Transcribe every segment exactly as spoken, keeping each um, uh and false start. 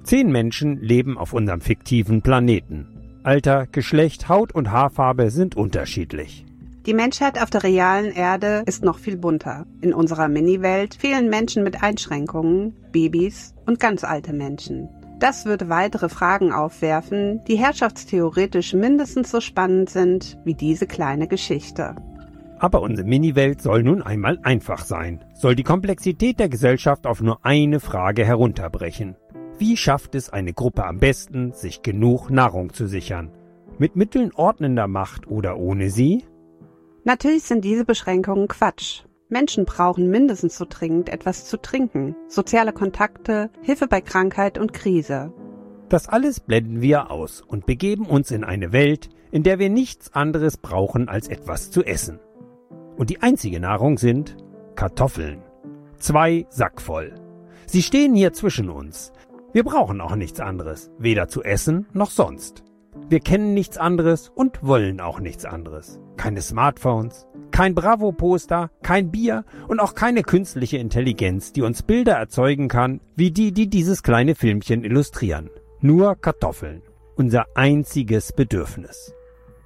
Zehn Menschen leben auf unserem fiktiven Planeten. Alter, Geschlecht, Haut und Haarfarbe sind unterschiedlich. Die Menschheit auf der realen Erde ist noch viel bunter. In unserer Mini-Welt fehlen Menschen mit Einschränkungen, Babys und ganz alte Menschen. Das würde weitere Fragen aufwerfen, die herrschaftstheoretisch mindestens so spannend sind wie diese kleine Geschichte. Aber unsere Mini-Welt soll nun einmal einfach sein, soll die Komplexität der Gesellschaft auf nur eine Frage herunterbrechen. Wie schafft es eine Gruppe am besten, sich genug Nahrung zu sichern? Mit Mitteln ordnender Macht oder ohne sie? Natürlich sind diese Beschränkungen Quatsch. Menschen brauchen mindestens so dringend etwas zu trinken, soziale Kontakte, Hilfe bei Krankheit und Krise. Das alles blenden wir aus und begeben uns in eine Welt, in der wir nichts anderes brauchen als etwas zu essen. Und die einzige Nahrung sind Kartoffeln. Zwei Sack voll. Sie stehen hier zwischen uns. Wir brauchen auch nichts anderes, weder zu essen noch sonst. Wir kennen nichts anderes und wollen auch nichts anderes. Keine Smartphones, kein Bravo-Poster, kein Bier und auch keine künstliche Intelligenz, die uns Bilder erzeugen kann, wie die, die dieses kleine Filmchen illustrieren. Nur Kartoffeln, unser einziges Bedürfnis.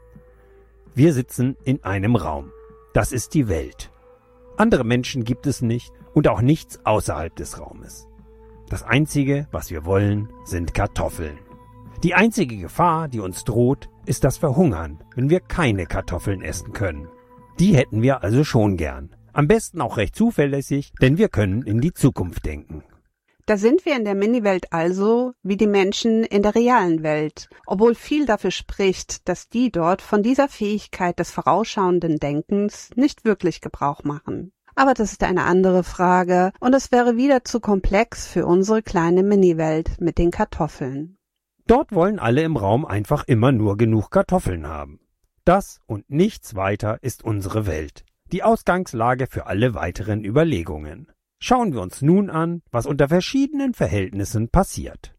Wir sitzen in einem Raum. Das ist die Welt. Andere Menschen gibt es nicht und auch nichts außerhalb des Raumes. Das Einzige, was wir wollen, sind Kartoffeln. Die einzige Gefahr, die uns droht, ist das Verhungern, wenn wir keine Kartoffeln essen können. Die hätten wir also schon gern. Am besten auch recht zuverlässig, denn wir können in die Zukunft denken. Da sind wir in der Mini-Welt also wie die Menschen in der realen Welt, obwohl viel dafür spricht, dass die dort von dieser Fähigkeit des vorausschauenden Denkens nicht wirklich Gebrauch machen. Aber das ist eine andere Frage und es wäre wieder zu komplex für unsere kleine Mini-Welt mit den Kartoffeln. Dort wollen alle im Raum einfach immer nur genug Kartoffeln haben. Das und nichts weiter ist unsere Welt. Die Ausgangslage für alle weiteren Überlegungen. Schauen wir uns nun an, was unter verschiedenen Verhältnissen passiert.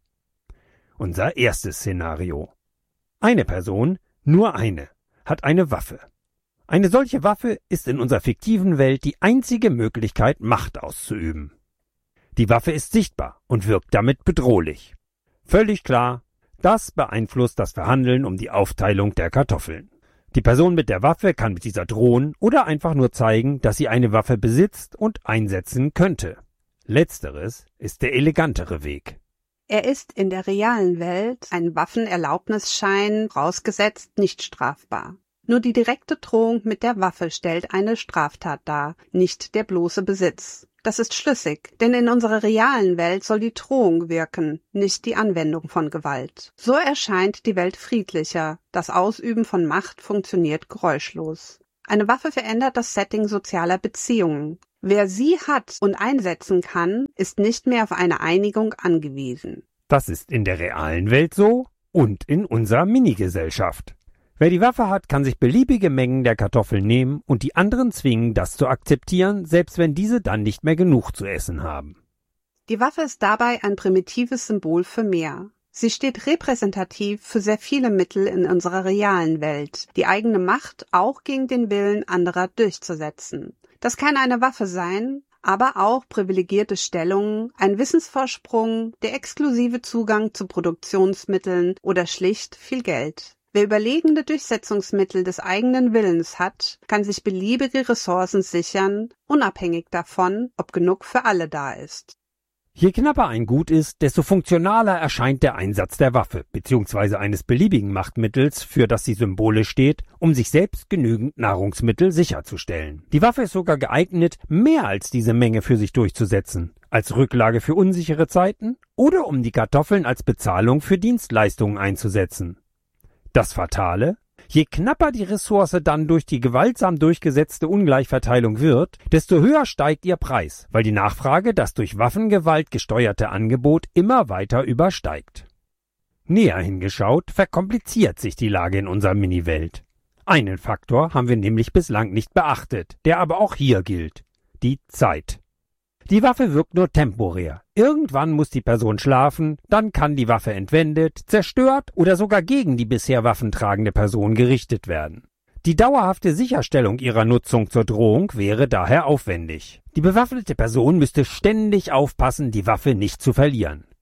Unser erstes Szenario. Eine Person, nur eine, hat eine Waffe. Eine solche Waffe ist in unserer fiktiven Welt die einzige Möglichkeit, Macht auszuüben. Die Waffe ist sichtbar und wirkt damit bedrohlich. Völlig klar, das beeinflusst das Verhandeln um die Aufteilung der Kartoffeln. Die Person mit der Waffe kann mit dieser drohen oder einfach nur zeigen, dass sie eine Waffe besitzt und einsetzen könnte. Letzteres ist der elegantere Weg. Er ist in der realen Welt ein Waffenerlaubnisschein vorausgesetzt nicht strafbar. Nur die direkte Drohung mit der Waffe stellt eine Straftat dar, nicht der bloße Besitz. Das ist schlüssig, denn in unserer realen Welt soll die Drohung wirken, nicht die Anwendung von Gewalt. So erscheint die Welt friedlicher, das Ausüben von Macht funktioniert geräuschlos. Eine Waffe verändert das Setting sozialer Beziehungen. Wer sie hat und einsetzen kann, ist nicht mehr auf eine Einigung angewiesen. Das ist in der realen Welt so und in unserer Minigesellschaft. Wer die Waffe hat, kann sich beliebige Mengen der Kartoffeln nehmen und die anderen zwingen, das zu akzeptieren, selbst wenn diese dann nicht mehr genug zu essen haben. Die Waffe ist dabei ein primitives Symbol für mehr. Sie steht repräsentativ für sehr viele Mittel in unserer realen Welt, die eigene Macht auch gegen den Willen anderer durchzusetzen. Das kann eine Waffe sein, aber auch privilegierte Stellungen, ein Wissensvorsprung, der exklusive Zugang zu Produktionsmitteln oder schlicht viel Geld. Wer überlegene Durchsetzungsmittel des eigenen Willens hat, kann sich beliebige Ressourcen sichern, unabhängig davon, ob genug für alle da ist. Je knapper ein Gut ist, desto funktionaler erscheint der Einsatz der Waffe bzw. eines beliebigen Machtmittels, für das sie symbolisch steht, um sich selbst genügend Nahrungsmittel sicherzustellen. Die Waffe ist sogar geeignet, mehr als diese Menge für sich durchzusetzen, als Rücklage für unsichere Zeiten oder um die Kartoffeln als Bezahlung für Dienstleistungen einzusetzen. Das Fatale: Je knapper die Ressource dann durch die gewaltsam durchgesetzte Ungleichverteilung wird, desto höher steigt ihr Preis, weil die Nachfrage das durch Waffengewalt gesteuerte Angebot immer weiter übersteigt. Näher hingeschaut, verkompliziert sich die Lage in unserer Mini-Welt. Einen Faktor haben wir nämlich bislang nicht beachtet, der aber auch hier gilt: die Zeit. Die Waffe wirkt nur temporär. Irgendwann muss die Person schlafen, dann kann die Waffe entwendet, zerstört oder sogar gegen die bisher waffentragende Person gerichtet werden. Die dauerhafte Sicherstellung ihrer Nutzung zur Drohung wäre daher aufwendig. Die bewaffnete Person müsste ständig aufpassen, die Waffe nicht zu verlieren.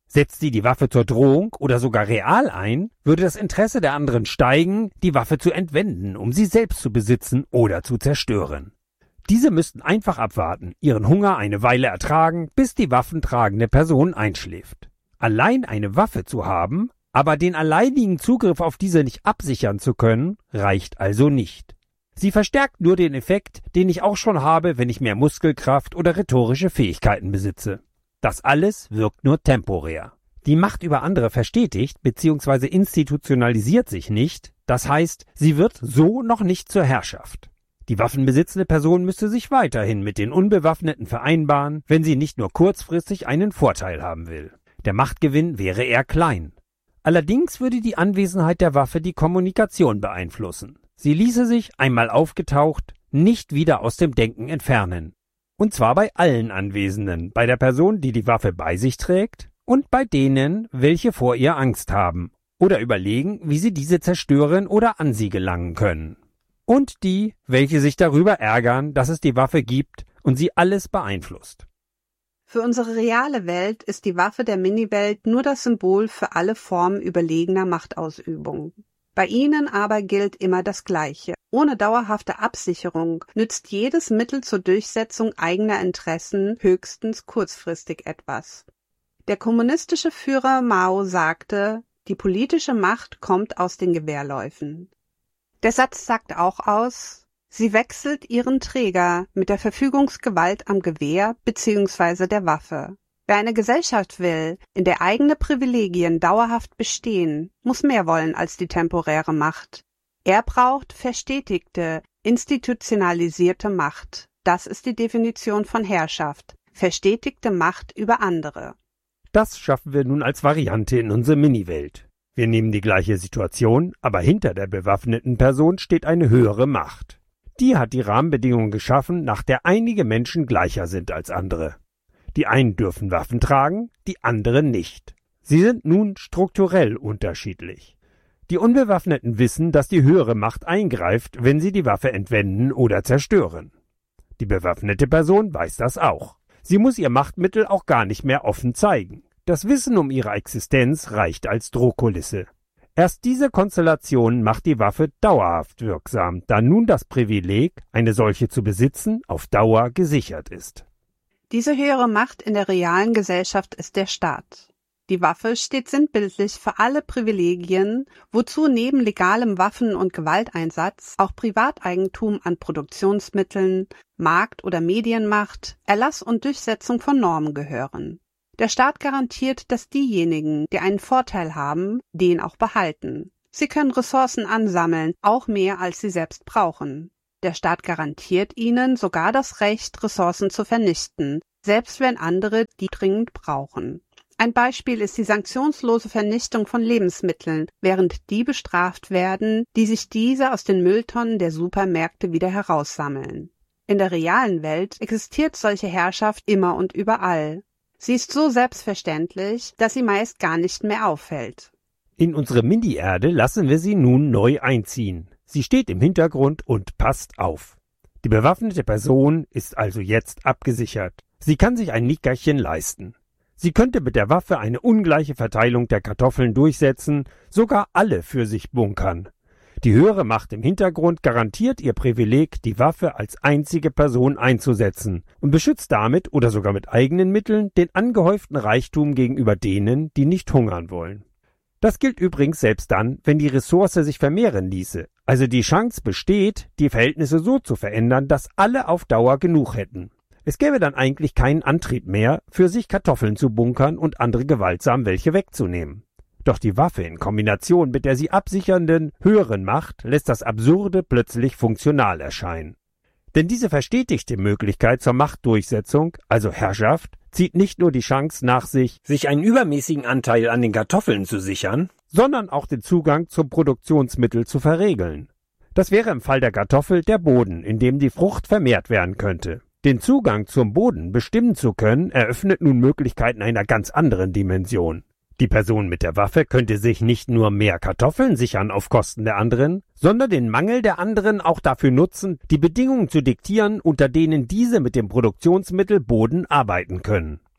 Setzt sie die Waffe zur Drohung oder sogar real ein, würde das Interesse der anderen steigen, die Waffe zu entwenden, um sie selbst zu besitzen oder zu zerstören. Diese müssten einfach abwarten, ihren Hunger eine Weile ertragen, bis die waffentragende Person einschläft. Allein eine Waffe zu haben, aber den alleinigen Zugriff auf diese nicht absichern zu können, reicht also nicht. Sie verstärkt nur den Effekt, den ich auch schon habe, wenn ich mehr Muskelkraft oder rhetorische Fähigkeiten besitze. Das alles wirkt nur temporär. Die Macht über andere verstetigt bzw. institutionalisiert sich nicht, das heißt, sie wird so noch nicht zur Herrschaft. Die waffenbesitzende Person müsste sich weiterhin mit den Unbewaffneten vereinbaren, wenn sie nicht nur kurzfristig einen Vorteil haben will. Der Machtgewinn wäre eher klein. Allerdings würde die Anwesenheit der Waffe die Kommunikation beeinflussen. Sie ließe sich, einmal aufgetaucht, nicht wieder aus dem Denken entfernen. Und zwar bei allen Anwesenden, bei der Person, die die Waffe bei sich trägt, und bei denen, welche vor ihr Angst haben oder überlegen, wie sie diese zerstören oder an sie gelangen können. Und die, welche sich darüber ärgern, dass es die Waffe gibt und sie alles beeinflusst. Für unsere reale Welt ist die Waffe der Mini-Welt nur das Symbol für alle Formen überlegener Machtausübung. Bei ihnen aber gilt immer das Gleiche. Ohne dauerhafte Absicherung nützt jedes Mittel zur Durchsetzung eigener Interessen höchstens kurzfristig etwas. Der kommunistische Führer Mao sagte, die politische Macht kommt aus den Gewehrläufen. Der Satz sagt auch aus, sie wechselt ihren Träger mit der Verfügungsgewalt am Gewehr bzw. der Waffe. Wer eine Gesellschaft will, in der eigene Privilegien dauerhaft bestehen, muss mehr wollen als die temporäre Macht. Er braucht verstetigte, institutionalisierte Macht. Das ist die Definition von Herrschaft. Verstetigte Macht über andere. Das schaffen wir nun als Variante in unsere Mini-Welt. Wir nehmen die gleiche Situation, aber hinter der bewaffneten Person steht eine höhere Macht. Die hat die Rahmenbedingungen geschaffen, nach der einige Menschen gleicher sind als andere. Die einen dürfen Waffen tragen, die anderen nicht. Sie sind nun strukturell unterschiedlich. Die Unbewaffneten wissen, dass die höhere Macht eingreift, wenn sie die Waffe entwenden oder zerstören. Die bewaffnete Person weiß das auch. Sie muss ihr Machtmittel auch gar nicht mehr offen zeigen. Das Wissen um ihre Existenz reicht als Drohkulisse. Erst diese Konstellation macht die Waffe dauerhaft wirksam, da nun das Privileg, eine solche zu besitzen, auf Dauer gesichert ist. Diese höhere Macht in der realen Gesellschaft ist der Staat. Die Waffe steht sinnbildlich für alle Privilegien, wozu neben legalem Waffen- und Gewalteinsatz auch Privateigentum an Produktionsmitteln, Markt- oder Medienmacht, Erlass und Durchsetzung von Normen gehören. Der Staat garantiert, dass diejenigen, die einen Vorteil haben, den auch behalten. Sie können Ressourcen ansammeln, auch mehr als sie selbst brauchen. Der Staat garantiert ihnen sogar das Recht, Ressourcen zu vernichten, selbst wenn andere die dringend brauchen. Ein Beispiel ist die sanktionslose Vernichtung von Lebensmitteln, während die bestraft werden, die sich diese aus den Mülltonnen der Supermärkte wieder heraussammeln. In der realen Welt existiert solche Herrschaft immer und überall. Sie ist so selbstverständlich, dass sie meist gar nicht mehr auffällt. In unsere Mini-Erde lassen wir sie nun neu einziehen. Sie steht im Hintergrund und passt auf. Die bewaffnete Person ist also jetzt abgesichert. Sie kann sich ein Nickerchen leisten. Sie könnte mit der Waffe eine ungleiche Verteilung der Kartoffeln durchsetzen, sogar alle für sich bunkern. Die höhere Macht im Hintergrund garantiert ihr Privileg, die Waffe als einzige Person einzusetzen und beschützt damit oder sogar mit eigenen Mitteln den angehäuften Reichtum gegenüber denen, die nicht hungern wollen. Das gilt übrigens selbst dann, wenn die Ressource sich vermehren ließe, also die Chance besteht, die Verhältnisse so zu verändern, dass alle auf Dauer genug hätten. Es gäbe dann eigentlich keinen Antrieb mehr, für sich Kartoffeln zu bunkern und andere gewaltsam welche wegzunehmen. Doch die Waffe in Kombination mit der sie absichernden, höheren Macht lässt das Absurde plötzlich funktional erscheinen. Denn diese verstetigte Möglichkeit zur Machtdurchsetzung, also Herrschaft, zieht nicht nur die Chance nach sich, sich einen übermäßigen Anteil an den Kartoffeln zu sichern, sondern auch den Zugang zum Produktionsmittel zu verregeln. Das wäre im Fall der Kartoffel der Boden, in dem die Frucht vermehrt werden könnte. Den Zugang zum Boden bestimmen zu können, eröffnet nun Möglichkeiten einer ganz anderen Dimension. Die Person mit der Waffe könnte sich nicht nur mehr Kartoffeln sichern auf Kosten der anderen, sondern den Mangel der anderen auch dafür nutzen, die Bedingungen zu diktieren, unter denen diese mit dem Produktionsmittel Boden arbeiten können.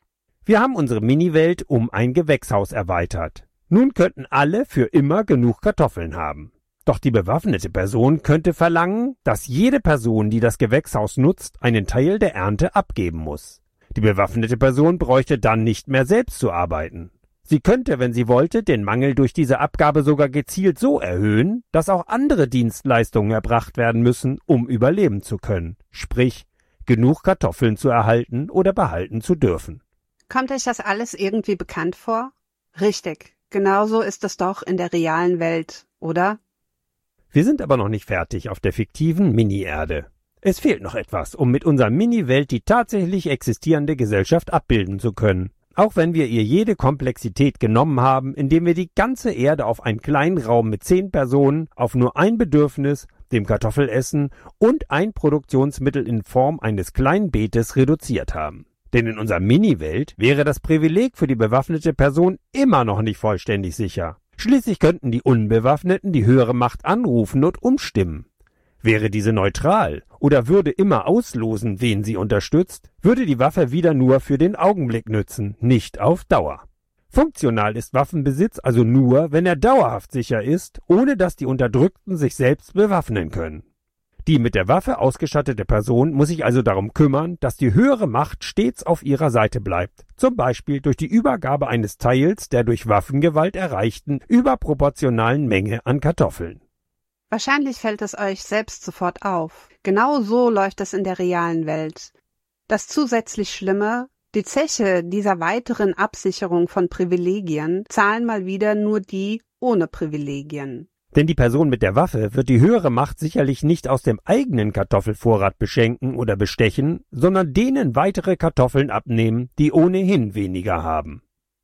Wir haben unsere Mini-Welt um ein Gewächshaus erweitert. Nun könnten alle für immer genug Kartoffeln haben. Doch die bewaffnete Person könnte verlangen, dass jede Person, die das Gewächshaus nutzt, einen Teil der Ernte abgeben muss. Die bewaffnete Person bräuchte dann nicht mehr selbst zu arbeiten. Sie könnte, wenn sie wollte, den Mangel durch diese Abgabe sogar gezielt so erhöhen, dass auch andere Dienstleistungen erbracht werden müssen, um überleben zu können. Sprich, genug Kartoffeln zu erhalten oder behalten zu dürfen. Kommt euch das alles irgendwie bekannt vor? Richtig, genauso ist es doch in der realen Welt, oder? Wir sind aber noch nicht fertig auf der fiktiven Mini-Erde. Es fehlt noch etwas, um mit unserer Mini-Welt die tatsächlich existierende Gesellschaft abbilden zu können. Auch wenn wir ihr jede Komplexität genommen haben, indem wir die ganze Erde auf einen kleinen Raum mit zehn Personen, auf nur ein Bedürfnis, dem Kartoffelessen und ein Produktionsmittel in Form eines kleinen Beetes reduziert haben. Denn in unserer Mini-Welt wäre das Privileg für die bewaffnete Person immer noch nicht vollständig sicher. Schließlich könnten die Unbewaffneten die höhere Macht anrufen und umstimmen. Wäre diese neutral oder würde immer auslosen, wen sie unterstützt, würde die Waffe wieder nur für den Augenblick nützen, nicht auf Dauer. Funktional ist Waffenbesitz also nur, wenn er dauerhaft sicher ist, ohne dass die Unterdrückten sich selbst bewaffnen können. Die mit der Waffe ausgestattete Person muss sich also darum kümmern, dass die höhere Macht stets auf ihrer Seite bleibt, zum Beispiel durch die Übergabe eines Teils der durch Waffengewalt erreichten überproportionalen Menge an Kartoffeln. Wahrscheinlich fällt es euch selbst sofort auf. Genau so läuft es in der realen Welt. Das zusätzlich Schlimme, die Zeche dieser weiteren Absicherung von Privilegien zahlen mal wieder nur die ohne Privilegien. Denn die Person mit der Waffe wird die höhere Macht sicherlich nicht aus dem eigenen Kartoffelvorrat beschenken oder bestechen, sondern denen weitere Kartoffeln abnehmen, die ohnehin weniger haben.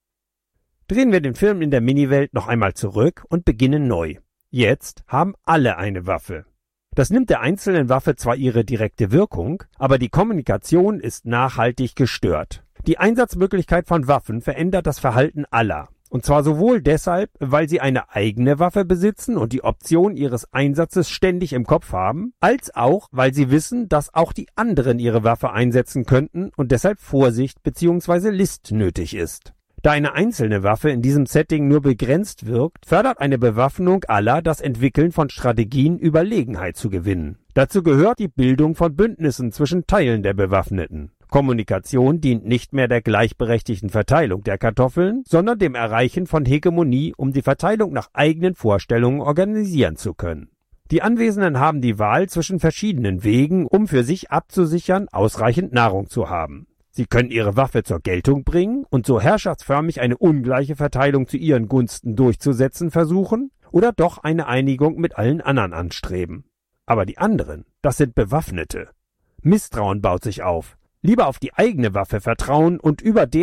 Drehen wir den Film in der Mini-Welt noch einmal zurück und beginnen neu. Jetzt haben alle eine Waffe. Das nimmt der einzelnen Waffe zwar ihre direkte Wirkung, aber die Kommunikation ist nachhaltig gestört. Die Einsatzmöglichkeit von Waffen verändert das Verhalten aller. Und zwar sowohl deshalb, weil sie eine eigene Waffe besitzen und die Option ihres Einsatzes ständig im Kopf haben, als auch, weil sie wissen, dass auch die anderen ihre Waffe einsetzen könnten und deshalb Vorsicht bzw. List nötig ist. Da eine einzelne Waffe in diesem Setting nur begrenzt wirkt, fördert eine Bewaffnung aller das Entwickeln von Strategien, Überlegenheit zu gewinnen. Dazu gehört die Bildung von Bündnissen zwischen Teilen der Bewaffneten. Kommunikation dient nicht mehr der gleichberechtigten Verteilung der Kartoffeln, sondern dem Erreichen von Hegemonie, um die Verteilung nach eigenen Vorstellungen organisieren zu können. Die Anwesenden haben die Wahl zwischen verschiedenen Wegen, um für sich abzusichern, ausreichend Nahrung zu haben. Sie können ihre Waffe zur Geltung bringen und so herrschaftsförmig eine ungleiche Verteilung zu ihren Gunsten durchzusetzen versuchen oder doch eine Einigung mit allen anderen anstreben. Aber die anderen, das sind Bewaffnete. Misstrauen baut sich auf. Lieber auf die eigene Waffe vertrauen und über deren